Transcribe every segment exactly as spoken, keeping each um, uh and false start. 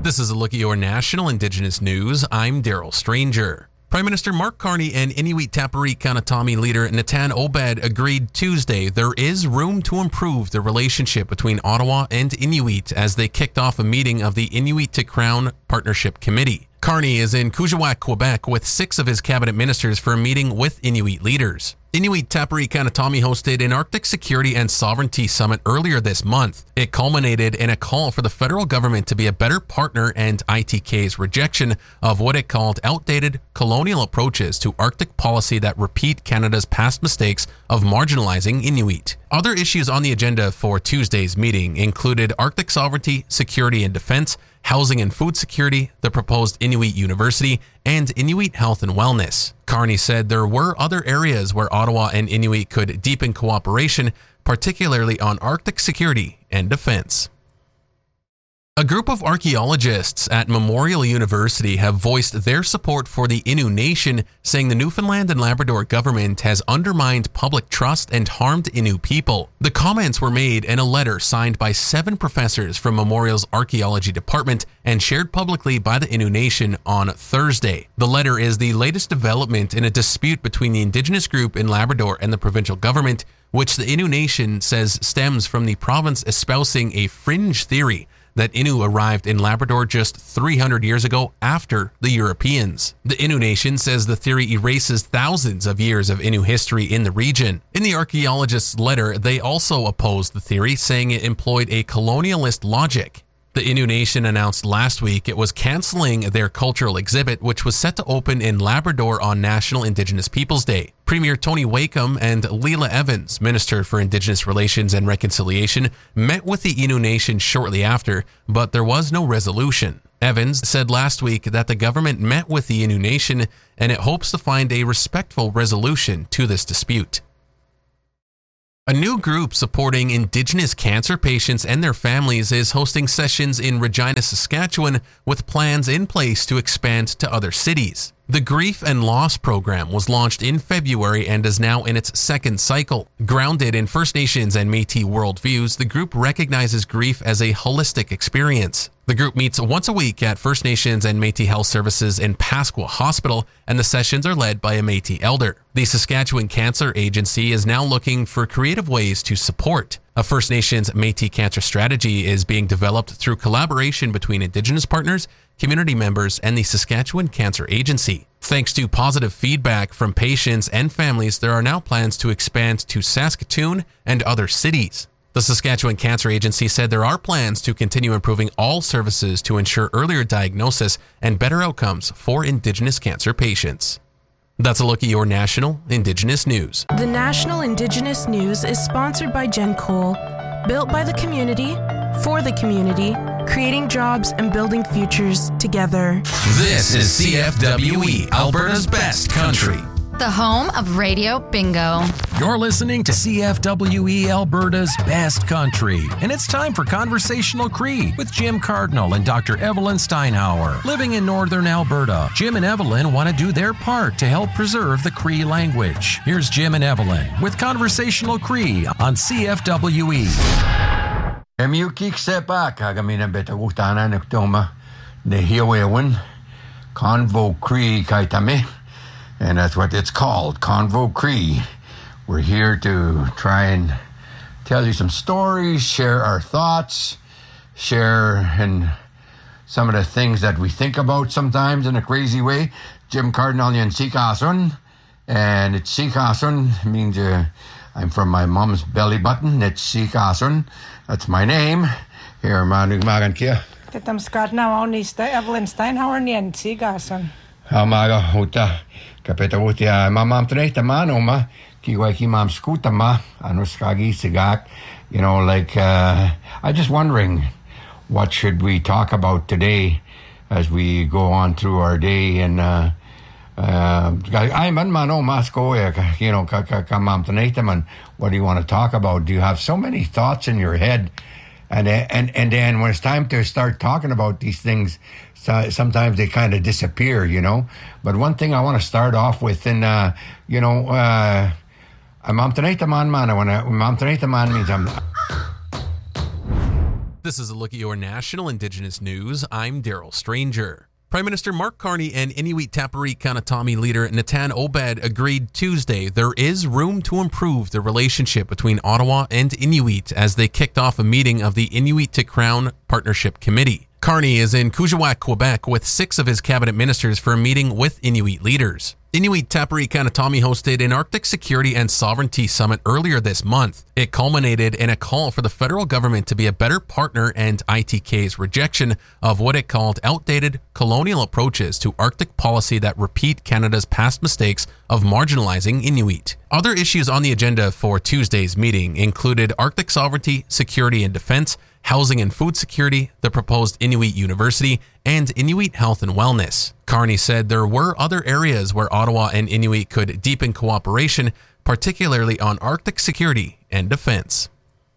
This is a look at your national Indigenous news. I'm Daryl Stranger. Prime Minister Mark Carney and Inuit Tapiriq Kanatami leader Natan Obed agreed Tuesday there is room to improve the relationship between Ottawa and Inuit as they kicked off a meeting of the Inuit to Crown Partnership Committee. Carney is in Kuujjuaq, Quebec with six of his cabinet ministers for a meeting with Inuit leaders. Inuit Tapiriq Kanatami hosted an Arctic Security and Sovereignty Summit earlier this month. It culminated in a call for the federal government to be a better partner and I T K's rejection of what it called outdated colonial approaches to Arctic policy that repeat Canada's past mistakes of marginalizing Inuit. Other issues on the agenda for Tuesday's meeting included Arctic sovereignty, security and defense, housing and food security, the proposed Inuit University, and Inuit health and wellness. Carney said there were other areas where Ottawa and Inuit could deepen cooperation, particularly on Arctic security and defense. A group of archaeologists at Memorial University have voiced their support for the Innu Nation, saying the Newfoundland and Labrador government has undermined public trust and harmed Innu people. The comments were made in a letter signed by seven professors from Memorial's archaeology department and shared publicly by the Innu Nation on Thursday. The letter is the latest development in a dispute between the Indigenous group in Labrador and the provincial government, which the Innu Nation says stems from the province espousing a fringe theory that Innu arrived in Labrador just three hundred years ago after the Europeans. The Innu Nation says the theory erases thousands of years of Innu history in the region. In the archaeologists' letter, they also opposed the theory, saying it employed a colonialist logic. The Innu Nation announced last week it was canceling their cultural exhibit, which was set to open in Labrador on National Indigenous Peoples Day. Premier Tony Wakeham and Leela Evans, Minister for Indigenous Relations and Reconciliation, met with the Innu Nation shortly after, but there was no resolution. Evans said last week that the government met with the Innu Nation and it hopes to find a respectful resolution to this dispute. A new group supporting Indigenous cancer patients and their families is hosting sessions in Regina, Saskatchewan, with plans in place to expand to other cities. The Grief and Loss program was launched in February and is now in its second cycle. Grounded in First Nations and Métis worldviews, the group recognizes grief as a holistic experience. The group meets once a week at First Nations and Métis Health Services in Pasqua Hospital, and the sessions are led by a Métis elder. The Saskatchewan Cancer Agency is now looking for creative ways to support. A First Nations Métis cancer strategy is being developed through collaboration between Indigenous partners, community members, and the Saskatchewan Cancer Agency. Thanks to positive feedback from patients and families, there are now plans to expand to Saskatoon and other cities. The Saskatchewan Cancer Agency said there are plans to continue improving all services to ensure earlier diagnosis and better outcomes for Indigenous cancer patients. That's a look at your national Indigenous news. The National Indigenous News is sponsored by Gen Cole, built by the community, for the community, creating jobs and building futures together. This is C F W E, Alberta's best country. The home of Radio Bingo. You're listening to C F W E Alberta's best country, and it's time for Conversational Cree with Jim Cardinal and Doctor Evelyn Steinhauer. Living in northern Alberta, Jim and Evelyn want to do their part to help preserve the Cree language. Here's Jim and Evelyn with Conversational Cree on C F W E. Emiukik sepa kagamina beta utana nektoma ne hiwewen Convo Cree kaitame. And that's what it's called, Convo Cree. We're here to try and tell you some stories, share our thoughts, share and some of the things that we think about sometimes in a crazy way. Jim Cardinal and Sikasun. And it's Sikasun means uh, I'm from my mom's belly button. It's Sikasun. That's my name. Here, Manug Magan Kia. Tetam Skadna Onista Evelyn Steinhauer and Sikasun. Hamaga Huta. Kapeta Wutia, Mamam Treta Manoma, Kiwaki Mam Skutama, Anuskagi Sigak. You know, like, uh, I'm just wondering, what should we talk about today as we go on through our day? And, uh, uh, I'm on Mano Masko, you know, Kamam Tretaman. What do you want to talk about? Do you have so many thoughts in your head? And, and, and then when it's time to start talking about these things, So sometimes they kind of disappear, you know. But one thing I want to start off with, and, uh, you know, uh, Mam Taneta Man Man, when Mam Taneta Man means I'm. This is a look at your national Indigenous news. I'm Daryl Stranger. Prime Minister Mark Carney and Inuit Tapiriit Kanatami leader Natan Obed agreed Tuesday there is room to improve the relationship between Ottawa and Inuit as they kicked off a meeting of the Inuit to Crown Partnership Committee. Carney is in Kuujjuaq, Quebec with six of his cabinet ministers for a meeting with Inuit leaders. Inuit Tapiriit Kanatami hosted an Arctic Security and Sovereignty Summit earlier this month. It culminated in a call for the federal government to be a better partner and I T K's rejection of what it called outdated colonial approaches to Arctic policy that repeat Canada's past mistakes of marginalizing Inuit. Other issues on the agenda for Tuesday's meeting included Arctic sovereignty, security and defense, housing and food security, the proposed Inuit University, and Inuit health and wellness. Carney said there were other areas where Ottawa and Inuit could deepen cooperation, particularly on Arctic security and defense.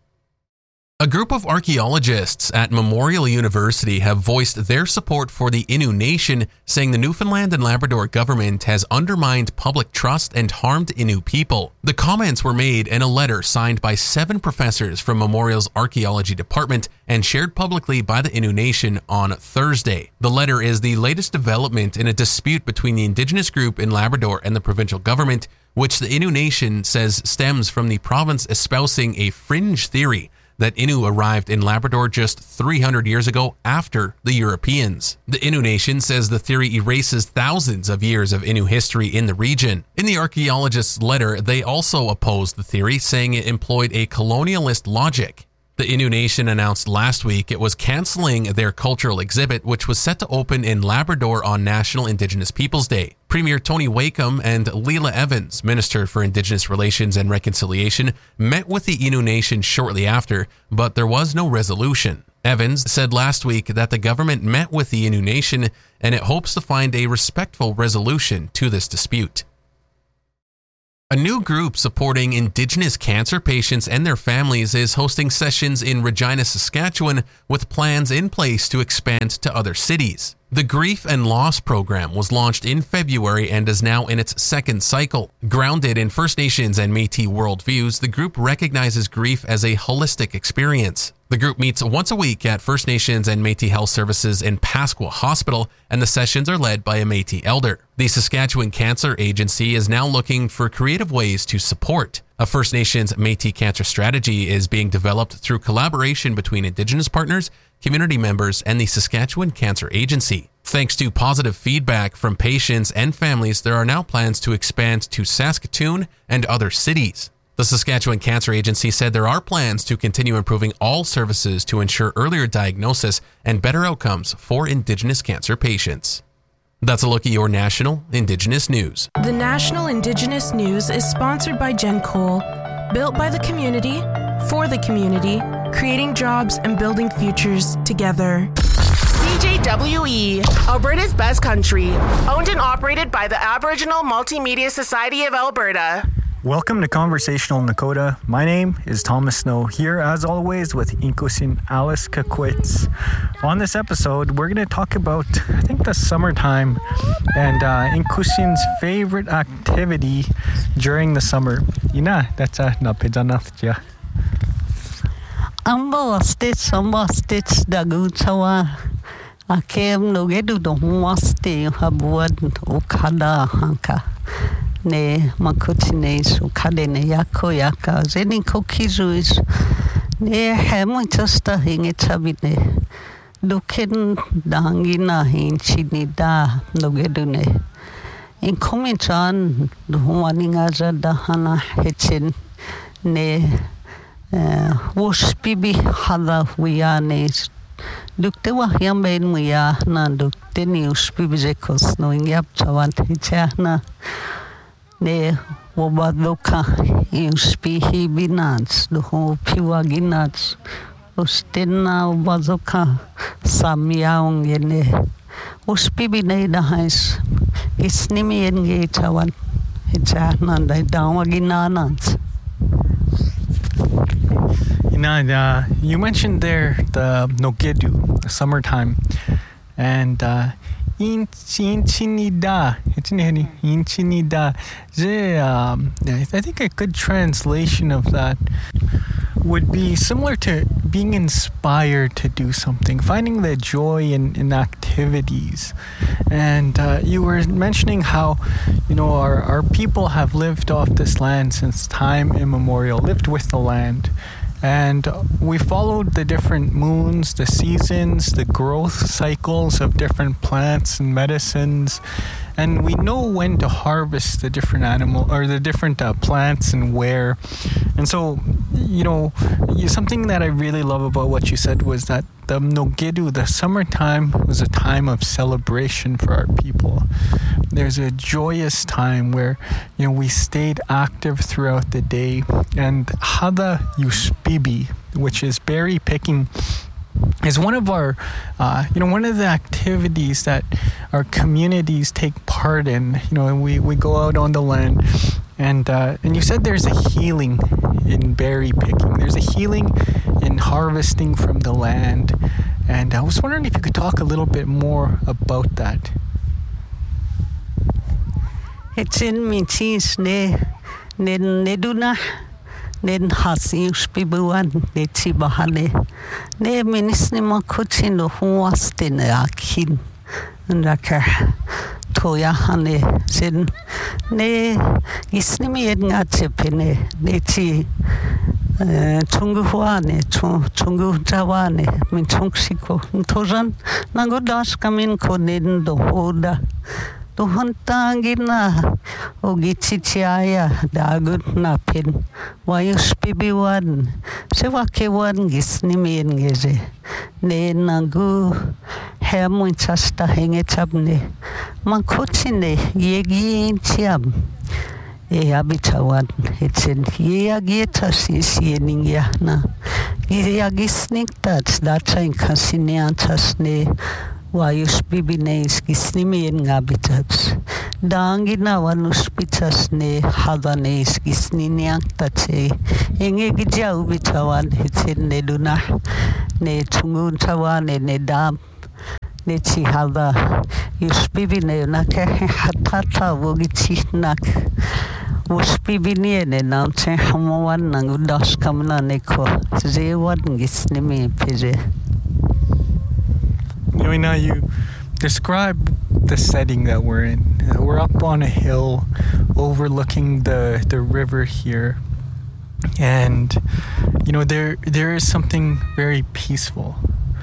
A group of archaeologists at Memorial University have voiced their support for the Innu Nation, saying the Newfoundland and Labrador government has undermined public trust and harmed Innu people. The comments were made in a letter signed by seven professors from Memorial's archaeology department and shared publicly by the Innu Nation on Thursday. The letter is the latest development in a dispute between the Indigenous group in Labrador and the provincial government, which the Innu Nation says stems from the province espousing a fringe theory that Innu arrived in Labrador just three hundred years ago after the Europeans. The Innu Nation says the theory erases thousands of years of Innu history in the region. In the archaeologists' letter, they also opposed the theory, saying it employed a colonialist logic. The Innu Nation announced last week it was canceling their cultural exhibit, which was set to open in Labrador on National Indigenous Peoples Day. Premier Tony Wakeham and Leela Evans, Minister for Indigenous Relations and Reconciliation, met with the Innu Nation shortly after, but there was no resolution. Evans said last week that the government met with the Innu Nation and it hopes to find a respectful resolution to this dispute. A new group supporting Indigenous cancer patients and their families is hosting sessions in Regina, Saskatchewan, with plans in place to expand to other cities. The Grief and Loss program was launched in February and is now in its second cycle. Grounded in First Nations and Métis worldviews, the group recognizes grief as a holistic experience. The group meets once a week at First Nations and Métis Health Services in Pasqua Hospital, and the sessions are led by a Métis elder. The Saskatchewan Cancer Agency is now looking for creative ways to support. A First Nations Métis cancer strategy is being developed through collaboration between Indigenous partners, community members, and the Saskatchewan Cancer Agency. Thanks to positive feedback from patients and families, there are now plans to expand to Saskatoon and other cities. The Saskatchewan Cancer Agency said there are plans to continue improving all services to ensure earlier diagnosis and better outcomes for Indigenous cancer patients. That's a look at your national Indigenous news. The National Indigenous News is sponsored by Jen Cole, built by the community, for the community, creating jobs and building futures together. C J W E, Alberta's best country, owned and operated by the Aboriginal Multimedia Society of Alberta. Welcome to Conversational Nakota. My name is Thomas Snow, here as always with Inkusin Alice Kakwitz. On this episode, we're going to talk about, I think, the summertime and uh, Inkusin's favorite activity during the summer. Ina, that's a napidanathja. Ambo stitch, ambo stitch, daguchawa. Akem no gedu do huaste habuad ukada hanka. Ne makutine su kadene yako yaka zeni kokizuis ne hemu tosta hinge tabine duken dangina hin chinida nogedune in kominchan duwaninga zada hana hetsin ne wospibi hada wianes dukte wahyam ben muya na dukte ni uspibi zekos no ingyap chawant hichana ne wobadoka inspihi binats do piwa ginats ustena wobadoka samyaung yene uspibi nei dahais isnimi enge chawan hichana dai dawa ginanats. Ina, uh, you mentioned there the Nogedu, the summertime, and uh, Inchinida, Inchinida. Um, I think a good translation of that would be similar to being inspired to do something, finding the joy in, in activities. And uh, you were mentioning how, you know, our, our people have lived off this land since time immemorial, lived with the land. And we followed the different moons, the seasons, the growth cycles of different plants and medicines. And we know when to harvest the different animal or the different uh, plants and where. And so, you know, you, something that I really love about what you said was that the Nogidu, the summertime, was a time of celebration for our people. There's a joyous time where, you know, we stayed active throughout the day. And Hada Yushpibi, which is berry picking, is one of our, uh, you know, one of the activities that our communities take part in. You know, and we, we go out on the land, and uh, and you said there's a healing in berry picking. There's a healing in harvesting from the land, and I was wondering if you could talk a little bit more about that. It's in me cheese ne ne ne do na. Nen hasi uspibuan ne tibahane ne minisni makuchino huastine akin ndaka toya hane sin ne isnimi edngachepene ne ti chunguhuane chungu jawane min chungsiko tojan nangodash kamin konen do oda Tuhantangina ogichichaya dagut napin wayus pibiwan sewakewan gisnimin geze ne nagu hemun chasta henge chabne mankuchine yegin chiam e abichawan etsen yeagietas isieningia na yeagisnik tats dachain kasiniantas ne Wayus bibines gisnimin ngabitats. Dangina wanus pitas ne hadanes gisniniang tache. Enge gijau bitawan hitin ne duna ne tungun tawane ne dam ne chi hada. Yus bibine nake hatata wogichi nak. Wus bibine ne namche hamawan nangudas kamna neko. Zewan gisnimi pije. Now you describe the setting that we're in. Uh, we're up on a hill overlooking the, the river here. And, you know, there there is something very peaceful.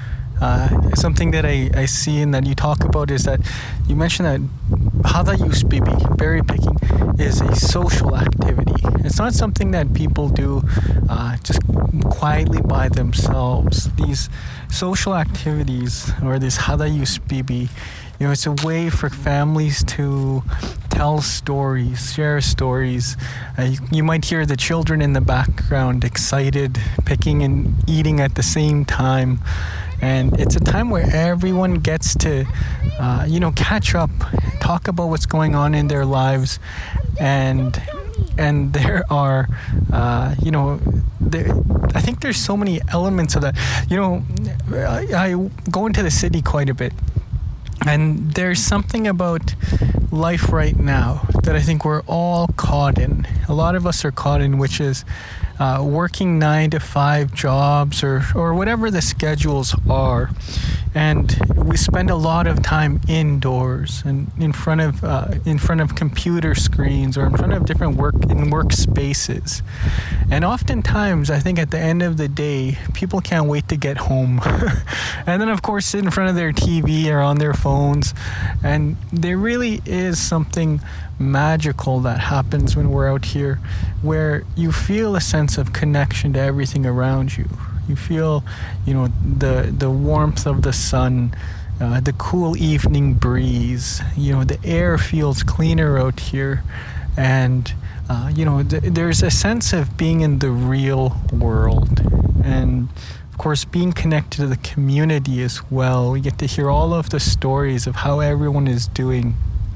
Uh, something that I, I see and that you talk about is that you mentioned that Hada Yushpibi, berry picking, is a social activity. It's not something that people do uh, just quietly by themselves. These social activities, or this Hada Yushpibi, you know, it's a way for families to tell stories, share stories. Uh, you, you might hear the children in the background excited, picking and eating at the same time. And it's a time where everyone gets to, uh, you know, catch up, talk about what's going on in their lives. And and there are, uh, you know, there, I think there's so many elements of that. You know, I, I go into the city quite a bit. And there's something about life right now that I think we're all caught in. A lot of us are caught in, which is uh, working nine to five jobs or, or whatever the schedules are. And we spend a lot of time indoors and in front of uh, in front of computer screens or in front of different work in workspaces. And oftentimes, I think at the end of the day, people can't wait to get home. And then, of course, sit in front of their T V or on their phones. And there really is something magical that happens when we're out here, where you feel a sense of connection to everything around you. You feel, you know, the the warmth of the sun, uh, the cool evening breeze. You know, the air feels cleaner out here, and uh, you know, th- there's a sense of being in the real world, and of course, being connected to the community as well. We get to hear all of the stories of how everyone is doing.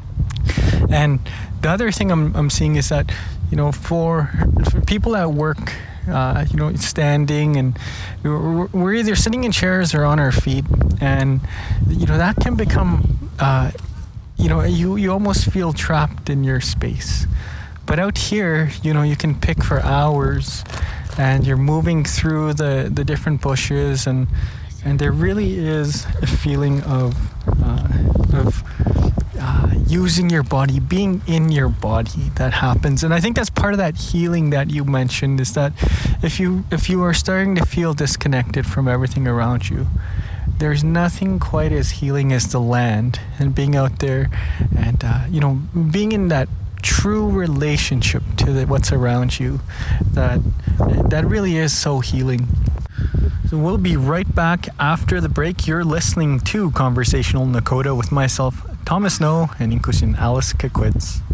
And the other thing I'm I'm seeing is that, you know, for for people at work, uh, you know, standing, and we're, we're either sitting in chairs or on our feet, and you know that can become, uh, you know, you you almost feel trapped in your space. But out here, you know, you can pick for hours, and you're moving through the, the different bushes, and and there really is a feeling of uh, of uh, using your body, being in your body that happens. And I think that's part of that healing that you mentioned, is that if you if you are starting to feel disconnected from everything around you, there's nothing quite as healing as the land and being out there and uh, you know, being in that true relationship to the, what's around you, that that really is so healing. So we'll be right back after the break. You're listening to Conversational Nakota with myself, Thomas Snow, and Inkusin Alice Kakwitz.